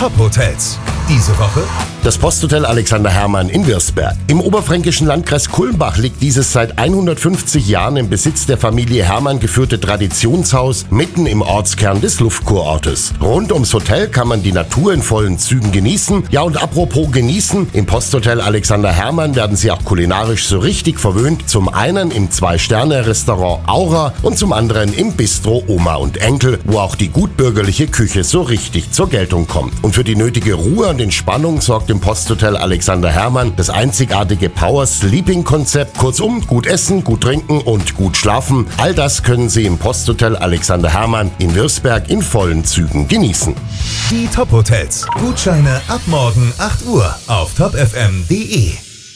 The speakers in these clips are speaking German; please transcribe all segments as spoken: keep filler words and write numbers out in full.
Top-Hotels. Diese Woche das Posthotel Alexander Hermann in Wirsberg. Im oberfränkischen Landkreis Kulmbach liegt dieses seit hundertfünfzig Jahren im Besitz der Familie Hermann geführte Traditionshaus mitten im Ortskern des Luftkurortes. Rund ums Hotel kann man die Natur in vollen Zügen genießen. Ja, und apropos genießen, im Posthotel Alexander Hermann werden Sie auch kulinarisch so richtig verwöhnt. Zum einen im Zwei-Sterne-Restaurant Aura und zum anderen im Bistro Oma und Enkel, wo auch die gutbürgerliche Küche so richtig zur Geltung kommt. Und für die nötige Ruhe und Entspannung sorgt im Posthotel Alexander Hermann das einzigartige Power-Sleeping-Konzept. Kurzum, gut essen, gut trinken und gut schlafen. All das können Sie im Posthotel Alexander Hermann in Wirsberg in vollen Zügen genießen. Die Top-Hotels. Gutscheine ab morgen acht Uhr auf top f m punkt d e.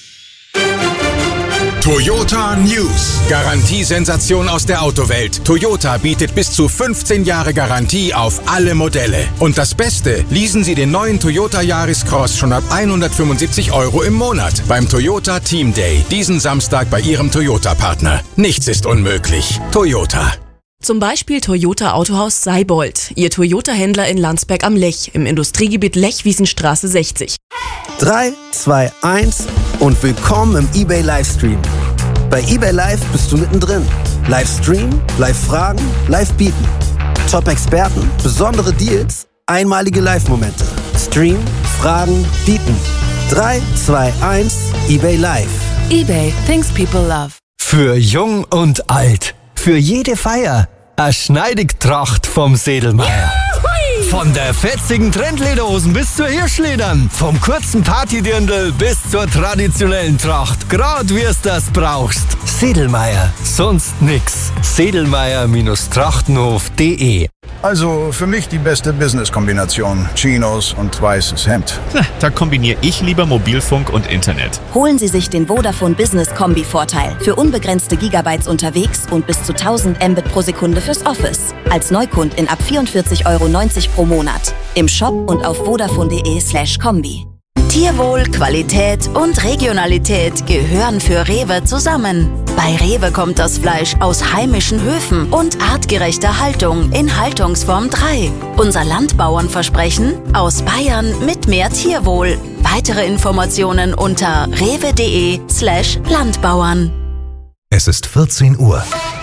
Toyota News. Garantiesensation aus der Autowelt. Toyota bietet bis zu fünfzehn Jahre Garantie auf alle Modelle. Und das Beste, leasen Sie den neuen Toyota Yaris Cross schon ab hundertfünfundsiebzig Euro im Monat beim Toyota Team Day. Diesen Samstag bei Ihrem Toyota-Partner. Nichts ist unmöglich. Toyota. Zum Beispiel Toyota Autohaus Seibold, Ihr Toyota-Händler in Landsberg am Lech, im Industriegebiet Lech-Wiesenstraße sechzig. drei, zwei, eins und willkommen im eBay Livestream. Bei eBay Live bist du mittendrin. Livestream, Live-Fragen, Live-Bieten. Top-Experten, besondere Deals, einmalige Live-Momente. Stream, Fragen, Bieten. drei, zwei, eins, eBay Live. eBay, things people love. Für jung und alt. Für jede Feier. Eine Schneidigtracht vom Sedlmeier. Von der fetzigen Trendlederhosen bis zur Hirschledern. Vom kurzen Partydirndl bis zur traditionellen Tracht. Grad wie's das brauchst. Sedlmeier. Sonst nix. Sedlmeier Trachtenhof punkt de. Also für mich die beste Business-Kombination. Chinos und weißes Hemd. Da kombiniere ich lieber Mobilfunk und Internet. Holen Sie sich den Vodafone Business Kombi-Vorteil. Für unbegrenzte Gigabytes unterwegs und bis zu tausend Mbit pro Sekunde fürs Office. Als Neukundin ab vierundvierzig Euro neunzig pro Monat. Im Shop und auf vodafone punkt de slash kombi. Tierwohl, Qualität und Regionalität gehören für Rewe zusammen. Bei Rewe kommt das Fleisch aus heimischen Höfen und artgerechter Haltung in Haltungsform drei. Unser Landbauernversprechen aus Bayern mit mehr Tierwohl. Weitere Informationen unter rewe punkt de slash Landbauern. Es ist vierzehn Uhr.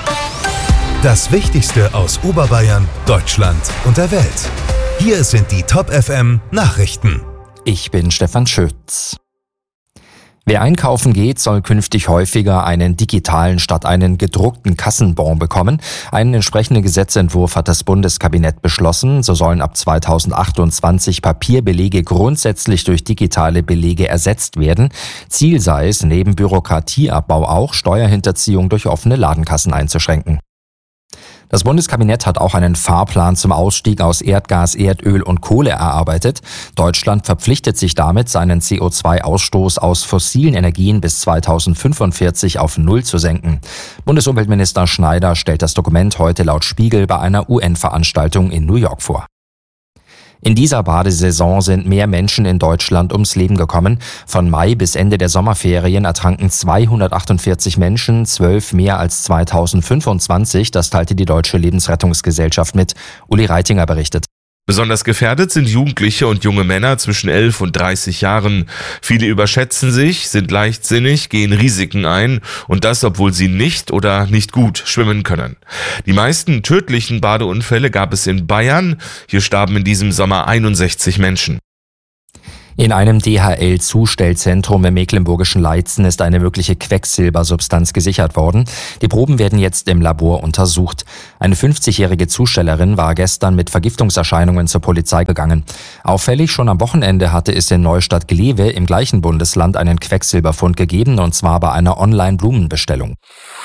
Das Wichtigste aus Oberbayern, Deutschland und der Welt. Hier sind die Top F M Nachrichten. Ich bin Stefan Schütz. Wer einkaufen geht, soll künftig häufiger einen digitalen statt einen gedruckten Kassenbon bekommen. Einen entsprechenden Gesetzentwurf hat das Bundeskabinett beschlossen. So sollen ab zweitausendachtundzwanzig Papierbelege grundsätzlich durch digitale Belege ersetzt werden. Ziel sei es, neben Bürokratieabbau auch Steuerhinterziehung durch offene Ladenkassen einzuschränken. Das Bundeskabinett hat auch einen Fahrplan zum Ausstieg aus Erdgas, Erdöl und Kohle erarbeitet. Deutschland verpflichtet sich damit, seinen C O zwei Ausstoß aus fossilen Energien bis zweitausendfünfundvierzig auf Null zu senken. Bundesumweltminister Schneider stellt das Dokument heute laut Spiegel bei einer U N-Veranstaltung in New York vor. In dieser Badesaison sind mehr Menschen in Deutschland ums Leben gekommen. Von Mai bis Ende der Sommerferien ertranken zweihundertachtundvierzig Menschen, zwölf mehr als zweitausendfünfundzwanzig. Das teilte die Deutsche Lebensrettungsgesellschaft mit. Uli Reitinger berichtet. Besonders gefährdet sind Jugendliche und junge Männer zwischen elf und dreißig Jahren. Viele überschätzen sich, sind leichtsinnig, gehen Risiken ein und das, obwohl sie nicht oder nicht gut schwimmen können. Die meisten tödlichen Badeunfälle gab es in Bayern. Hier starben in diesem Sommer einundsechzig Menschen. In einem D H L-Zustellzentrum im mecklenburgischen Leitzen ist eine mögliche Quecksilbersubstanz gesichert worden. Die Proben werden jetzt im Labor untersucht. Eine fünfzigjährige Zustellerin war gestern mit Vergiftungserscheinungen zur Polizei gegangen. Auffällig, schon am Wochenende hatte es in Neustadt-Glewe im gleichen Bundesland einen Quecksilberfund gegeben, und zwar bei einer Online-Blumenbestellung.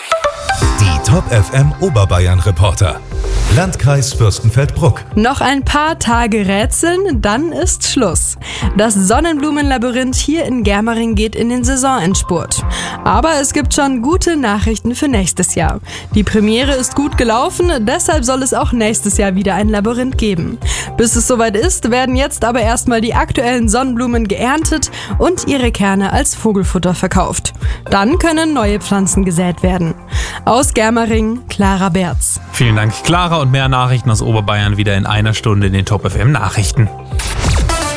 Die Top F M Oberbayern Reporter. Landkreis Fürstenfeldbruck. Noch ein paar Tage rätseln, dann ist Schluss. Das Sonnenblumenlabyrinth hier in Germering geht in den Saisonendspurt. Aber es gibt schon gute Nachrichten für nächstes Jahr. Die Premiere ist gut gelaufen, deshalb soll es auch nächstes Jahr wieder ein Labyrinth geben. Bis es soweit ist, werden jetzt aber erstmal die aktuellen Sonnenblumen geerntet und ihre Kerne als Vogelfutter verkauft. Dann können neue Pflanzen gesät werden. Aus Germering, Clara Berz. Vielen Dank, Clara, und mehr Nachrichten aus Oberbayern wieder in einer Stunde in den Top F M Nachrichten.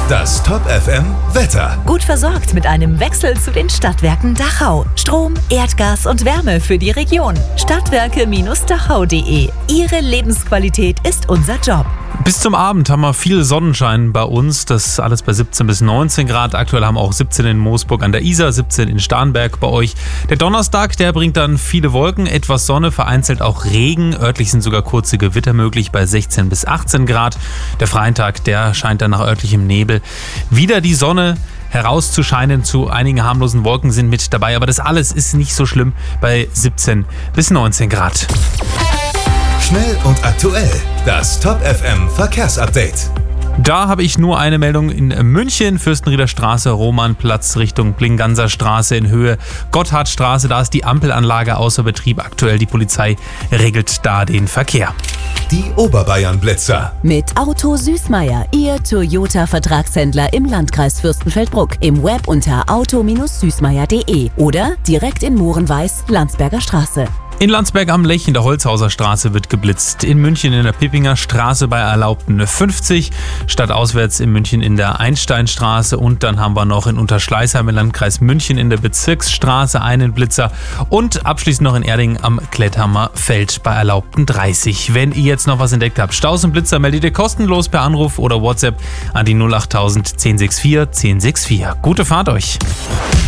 Das Top F M Wetter. Gut versorgt mit einem Wechsel zu den Stadtwerken Dachau. Strom, Erdgas und Wärme für die Region. Stadtwerke Dachau punkt de. Ihre Lebensqualität ist unser Job. Bis zum Abend haben wir viel Sonnenschein bei uns. Das ist alles bei siebzehn bis neunzehn Grad. Aktuell haben wir auch siebzehn in Moosburg an der Isar, siebzehn in Starnberg bei euch. Der Donnerstag, der bringt dann viele Wolken, etwas Sonne, vereinzelt auch Regen. Örtlich sind sogar kurze Gewitter möglich bei sechzehn bis achtzehn Grad. Der Freitag, der scheint dann nach örtlichem Nebel. Wieder die Sonne herauszuscheinen, zu einigen harmlosen Wolken sind mit dabei. Aber das alles ist nicht so schlimm bei siebzehn bis neunzehn Grad. Schnell und aktuell. Das Top F M Verkehrsupdate. Da habe ich nur eine Meldung in München, Fürstenrieder Straße, Romanplatz Richtung Plinganser Straße in Höhe Gotthardstraße. Da ist die Ampelanlage außer Betrieb aktuell. Die Polizei regelt da den Verkehr. Die Oberbayern-Blitzer. Mit Auto Süßmeier, Ihr Toyota-Vertragshändler im Landkreis Fürstenfeldbruck. Im Web unter auto Süßmeier punkt de oder direkt in Mohrenweiß, Landsberger Straße. In Landsberg am Lech in der Holzhauser Straße wird geblitzt. In München in der Pippinger Straße bei erlaubten fünfzig. Stadtauswärts in München in der Einsteinstraße. Und dann haben wir noch in Unterschleißheim im Landkreis München in der Bezirksstraße einen Blitzer. Und abschließend noch in Erding am Kletthammer Feld bei erlaubten dreißig. Wenn ihr jetzt noch was entdeckt habt, Staus und Blitzer, meldet ihr kostenlos per Anruf oder WhatsApp an die null acht null null eins null sechs vier eins sechs vier. Gute Fahrt euch!